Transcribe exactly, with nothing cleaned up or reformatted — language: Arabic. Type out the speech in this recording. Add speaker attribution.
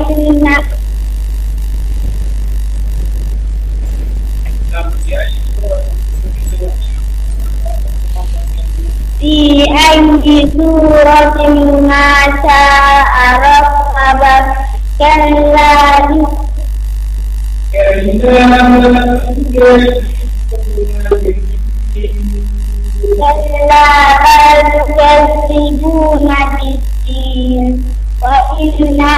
Speaker 1: وإن في أي سورة ما شاء ركبك كلا كلا بل تكذبون بالدين وإن